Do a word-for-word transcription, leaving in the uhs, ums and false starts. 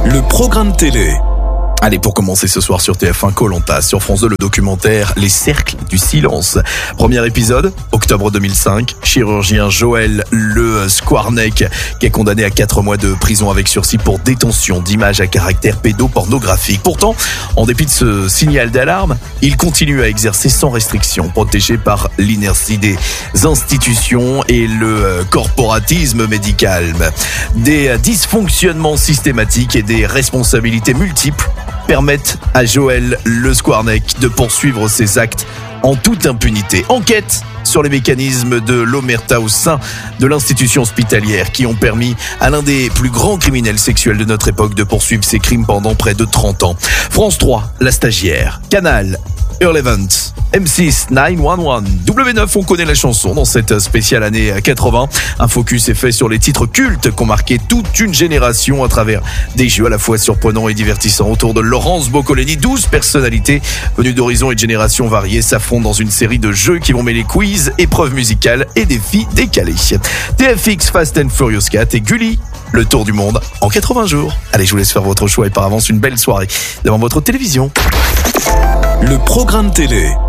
Le programme télé. Allez, pour commencer ce soir sur T F un, Koh-Lanta, sur France deux, le documentaire Les Cercles du Silence. Premier épisode, octobre deux mille cinq, chirurgien Joël Le Skwarnek, qui est condamné à quatre mois de prison avec sursis pour détention d'images à caractère pédopornographique. Pourtant, en dépit de ce signal d'alarme, il continue à exercer sans restriction, protégé par l'inertie des institutions et le corporatisme médical. Des dysfonctionnements systématiques et des responsabilités multiples permettent à Joël Le Skwarnek de poursuivre ses actes en toute impunité. Enquête sur les mécanismes de l'omerta au sein de l'institution hospitalière qui ont permis à l'un des plus grands criminels sexuels de notre époque de poursuivre ses crimes pendant près de trente ans. France trois, La Stagiaire. Canal, Irrelevant. M six, neuf un un. W neuf, on connaît la chanson dans cette spéciale année quatre-vingts. Un focus est fait sur les titres cultes qui ont marqué toute une génération à travers des jeux à la fois surprenants et divertissants autour de Laurence Boccolini. douze personnalités venues d'horizons et de générations variées s'affrontent dans une série de jeux qui vont mêler quiz, épreuves musicales et défis décalés. T F X Fast and Furious quatre et Gulli, le tour du monde en quatre-vingts jours. Allez, je vous laisse faire votre choix et par avance une belle soirée devant votre télévision. Le programme télé.